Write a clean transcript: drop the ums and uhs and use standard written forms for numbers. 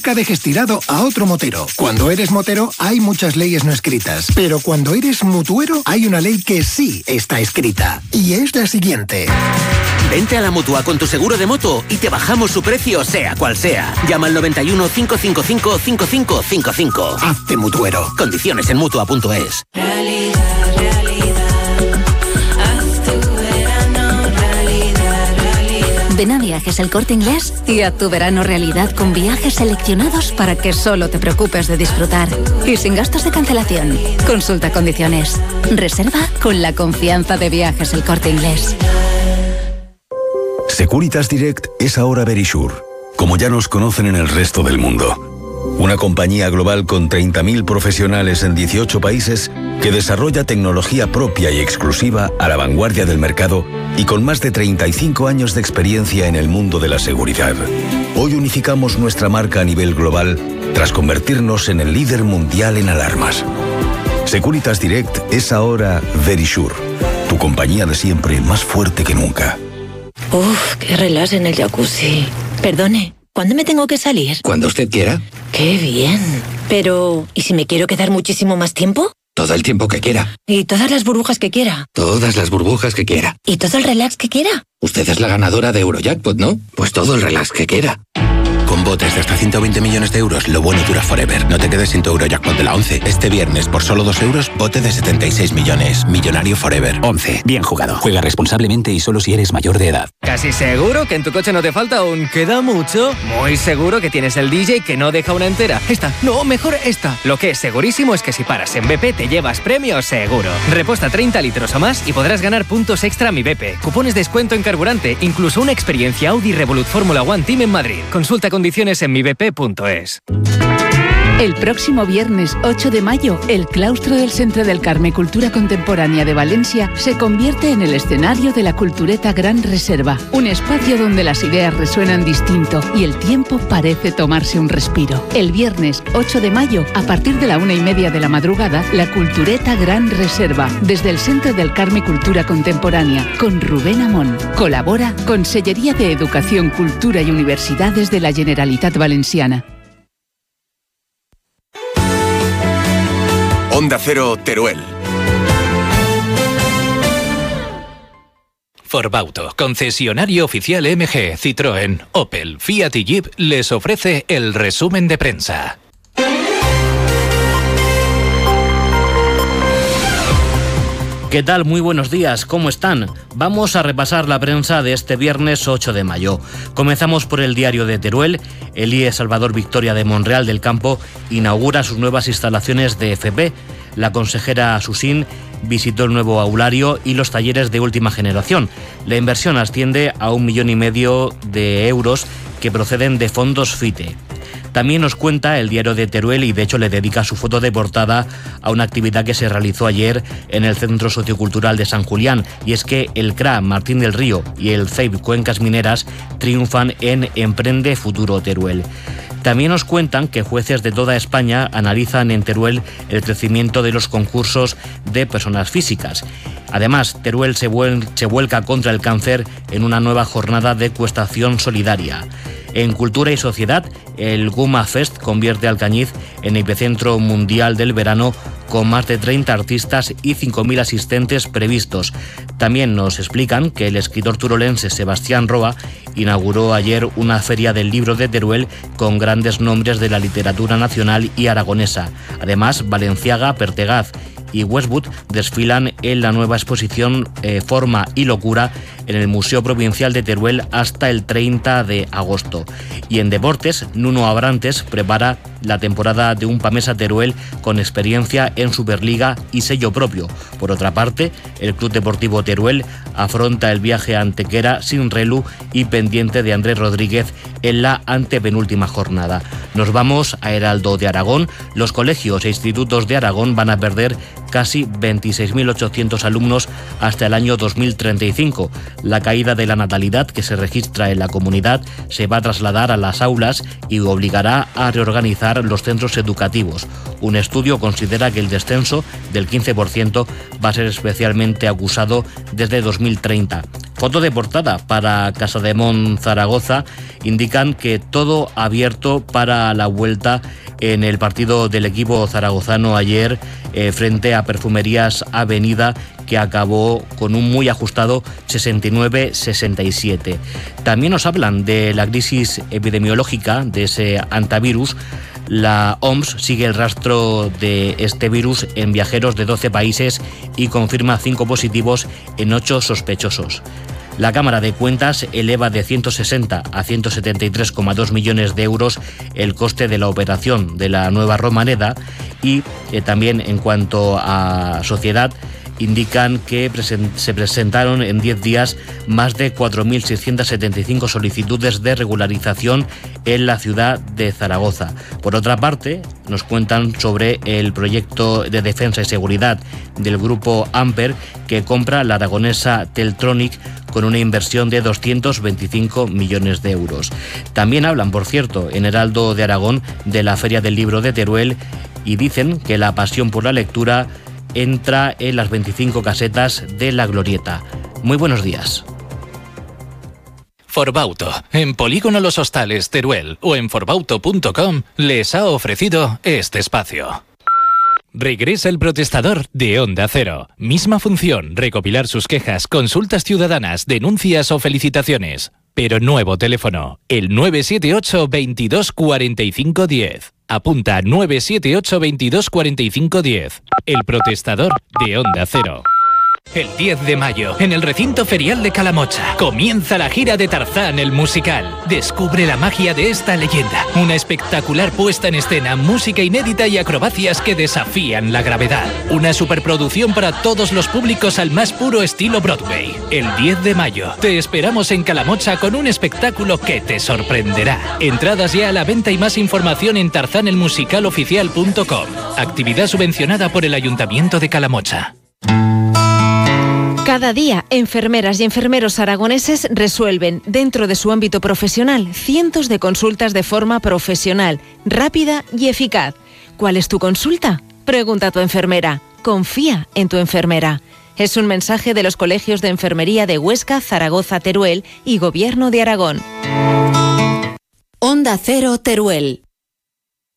nunca dejes tirado a otro motero. Cuando eres motero hay muchas leyes no escritas, pero cuando eres mutuero hay una ley que sí está escrita. Y es la siguiente. Vente a la Mutua con tu seguro de moto y te bajamos su precio sea cual sea. Llama al 91 555 5555. Hazte mutuero. Condiciones en Mutua.es. Ven a Viajes El Corte Inglés y haz tu verano realidad con viajes seleccionados para que solo te preocupes de disfrutar y sin gastos de cancelación. Consulta condiciones. Reserva con la confianza de Viajes El Corte Inglés. Securitas Direct es ahora Verisure, como ya nos conocen en el resto del mundo. Una compañía global con 30.000 profesionales en 18 países que desarrolla tecnología propia y exclusiva a la vanguardia del mercado y con más de 35 años de experiencia en el mundo de la seguridad. Hoy unificamos nuestra marca a nivel global tras convertirnos en el líder mundial en alarmas. Securitas Direct es ahora Verisure, tu compañía de siempre más fuerte que nunca. Uf, qué relax en el jacuzzi. Perdone, ¿cuándo me tengo que salir? Cuando usted quiera. ¡Qué bien! Pero, ¿y si me quiero quedar muchísimo más tiempo? Todo el tiempo que quiera. ¿Y todas las burbujas que quiera? Todas las burbujas que quiera. ¿Y todo el relax que quiera? Usted es la ganadora de Eurojackpot, ¿no? Pues todo el relax que quiera. Con botes de hasta 120 millones de euros, lo bueno dura forever. No te quedes sin tu Eurojackpot de la 11. Este viernes, por solo 2 euros, bote de 76 millones. Millonario forever. 11. Bien jugado. Juega responsablemente y solo si eres mayor de edad. ¿Casi seguro que en tu coche no te falta un queda mucho? Muy seguro que tienes el DJ que no deja una entera. Esta, no, mejor esta. Lo que es segurísimo es que si paras en BP te llevas premios seguro. Reposta 30 litros o más y podrás ganar puntos extra a Mi BP. Cupones de descuento en carburante, incluso una experiencia Audi Revolut Fórmula One Team en Madrid. Consulta condiciones en mibp.es. El próximo viernes 8 de mayo, el claustro del Centre del Carme Cultura Contemporánea de Valencia se convierte en el escenario de la Cultureta Gran Reserva, un espacio donde las ideas resuenan distinto y el tiempo parece tomarse un respiro. El viernes 8 de mayo, a partir de la 1:30 de la madrugada, la Cultureta Gran Reserva, desde el Centre del Carme Cultura Contemporánea, con Rubén Amón. Colabora Consellería de Educación, Cultura y Universidades de la Generalitat Valenciana. Onda Cero, Teruel. Forbauto, concesionario oficial MG, Citroën, Opel, Fiat y Jeep, les ofrece el resumen de prensa. ¿Qué tal? Muy buenos días, ¿cómo están? Vamos a repasar la prensa de este viernes 8 de mayo. Comenzamos por el diario de Teruel. El IE Salvador Victoria de Monreal del Campo inaugura sus nuevas instalaciones de FP. La consejera Susín visitó el nuevo aulario y los talleres de última generación. La inversión asciende a 1,5 millones de euros que proceden de fondos FITE. También nos cuenta el diario de Teruel y de hecho le dedica su foto de portada a una actividad que se realizó ayer en el Centro Sociocultural de San Julián, y es que el CRA Martín del Río y el CEIP Cuencas Mineras triunfan en Emprende Futuro Teruel. También nos cuentan que jueces de toda España analizan en Teruel el crecimiento de los concursos de personas físicas. Además, Teruel se vuelca contra el cáncer en una nueva jornada de ecuestación solidaria. En Cultura y Sociedad, el Guma Fest convierte a Alcañiz en epicentro mundial del verano con más de 30 artistas y 5.000 asistentes previstos. También nos explican que el escritor turolense Sebastián Roa inauguró ayer una feria del libro de Teruel con grandes nombres de la literatura nacional y aragonesa. Además, Valenciaga, Pertegaz y Westwood desfilan en la nueva exposición Forma y Locura en el Museo Provincial de Teruel hasta el 30 de agosto. Y en deportes, Nuno Abrantes prepara la temporada de un Pamesa Teruel con experiencia en Superliga y sello propio. Por otra parte, el Club Deportivo Teruel afronta el viaje a Antequera sin relu y pendiente de Andrés Rodríguez en la antepenúltima jornada. Nos vamos a Heraldo de Aragón. Los colegios e institutos de Aragón van a perder casi 26.800 alumnos hasta el año 2035. La caída de la natalidad que se registra en la comunidad se va a trasladar a las aulas y obligará a reorganizar los centros educativos. Un estudio considera que el descenso del 15% va a ser especialmente acusado desde 2030. Foto de portada para Casademont Zaragoza indican que todo abierto para la vuelta en el partido del equipo zaragozano ayer frente a Perfumerías Avenida, que acabó con un muy ajustado 69-67. También nos hablan de la crisis epidemiológica de ese antivirus. La OMS sigue el rastro de este virus en viajeros de 12 países y confirma 5 positivos en 8 sospechosos. La Cámara de Cuentas eleva de 160 a 173,2 millones de euros el coste de la operación de la nueva Romareda y también en cuanto a sociedad indican que se presentaron en 10 días más de 4.675 solicitudes de regularización en la ciudad de Zaragoza. Por otra parte, nos cuentan sobre el proyecto de defensa y seguridad del grupo Amper, que compra la aragonesa Teltronic con una inversión de 225 millones de euros. También hablan, por cierto, en Heraldo de Aragón, de la Feria del Libro de Teruel y dicen que la pasión por la lectura entra en las 25 casetas de La Glorieta. Muy buenos días. Forbauto, en Polígono Los Hostales, Teruel o en forbauto.com les ha ofrecido este espacio. Regresa el protestador de Onda Cero. Misma función, recopilar sus quejas, consultas ciudadanas, denuncias o felicitaciones. Pero nuevo teléfono, el 978 22 45 10. Apunta 978 22 45 10. El protestador de Onda Cero. El 10 de mayo, en el recinto ferial de Calamocha, comienza la gira de Tarzán el musical. Descubre la magia de esta leyenda. Una espectacular puesta en escena, música inédita y acrobacias que desafían la gravedad. Una superproducción para todos los públicos al más puro estilo Broadway. El 10 de mayo, te esperamos en Calamocha con un espectáculo que te sorprenderá. Entradas ya a la venta y más información en tarzanelmusicaloficial.com. Actividad subvencionada por el Ayuntamiento de Calamocha. Cada día, enfermeras y enfermeros aragoneses resuelven, dentro de su ámbito profesional, cientos de consultas de forma profesional, rápida y eficaz. ¿Cuál es tu consulta? Pregunta a tu enfermera. Confía en tu enfermera. Es un mensaje de los colegios de enfermería de Huesca, Zaragoza, Teruel y Gobierno de Aragón. Onda Cero Teruel.